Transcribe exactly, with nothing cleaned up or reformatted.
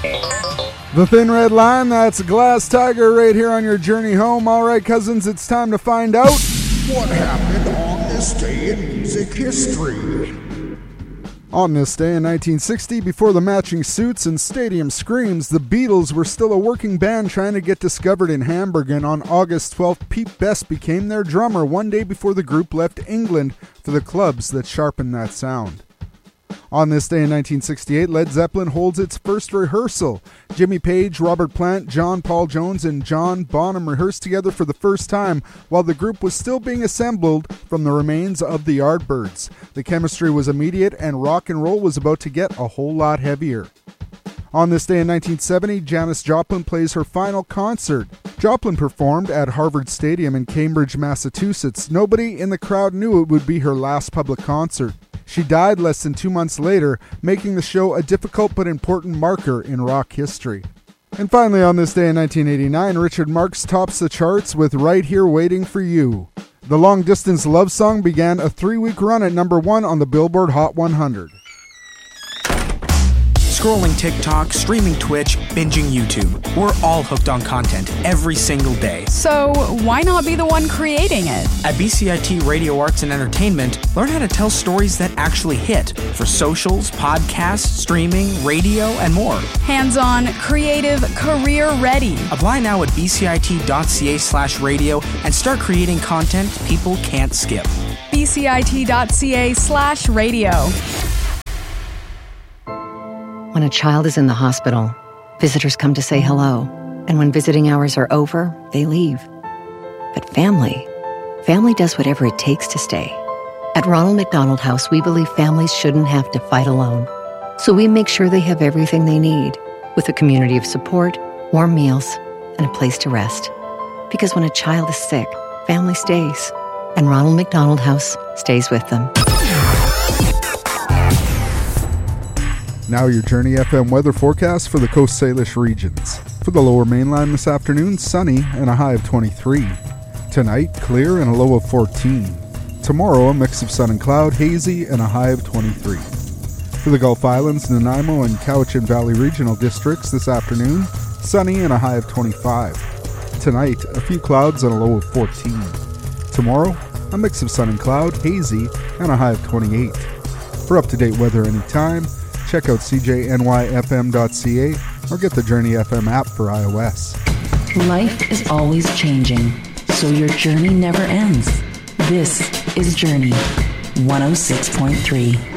The Thin Red Line, that's Glass Tiger right here on your journey home. All right, cousins, it's time to find out what happened on this day in music history. On this day in nineteen sixty, before the matching suits and stadium screams, the Beatles were still a working band trying to get discovered in Hamburg, and on August twelfth, Pete Best became their drummer one day before the group left England for the clubs that sharpened that sound. On this day in nineteen sixty-eight, Led Zeppelin holds its first rehearsal. Jimmy Page, Robert Plant, John Paul Jones, and John Bonham rehearsed together for the first time while the group was still being assembled from the remains of the Yardbirds. The chemistry was immediate, and rock and roll was about to get a whole lot heavier. On this day in nineteen seventy, Janis Joplin plays her final concert. Joplin performed at Harvard Stadium in Cambridge, Massachusetts. Nobody in the crowd knew it would be her last public concert. She died less than two months later, making the show a difficult but important marker in rock history. And finally, on this day in nineteen eighty-nine, Richard Marx tops the charts with Right Here Waiting for You. The long-distance love song began a three-week run at number one on the Billboard Hot one hundred. Scrolling TikTok, streaming Twitch, binging YouTube. We're all hooked on content every single day. So why not be the one creating it? At B C I T Radio Arts and Entertainment, learn how to tell stories that actually hit for socials, podcasts, streaming, radio, and more. Hands-on, creative, career-ready. Apply now at bcit.ca slash radio and start creating content people can't skip. bcit.ca slash radio. When a child is in the hospital, visitors come to say hello. And when visiting hours are over, they leave. But family, family does whatever it takes to stay. At Ronald McDonald House, we believe families shouldn't have to fight alone. So we make sure they have everything they need, with a community of support, warm meals, and a place to rest. Because when a child is sick, family stays. And Ronald McDonald House stays with them. Now your Journey F M weather forecast for the Coast Salish regions. For the lower mainland this afternoon, sunny and a high of twenty-three. Tonight, clear and a low of fourteen. Tomorrow, a mix of sun and cloud, hazy and a high of twenty-three. For the Gulf Islands, Nanaimo and Cowichan Valley regional districts this afternoon, sunny and a high of twenty-five. Tonight, a few clouds and a low of fourteen. Tomorrow, a mix of sun and cloud, hazy and a high of twenty-eight. For up-to-date weather anytime, check out c j n y f m dot c a or get the Journey F M app for iOS. Life is always changing, so your journey never ends. This is Journey one oh six point three.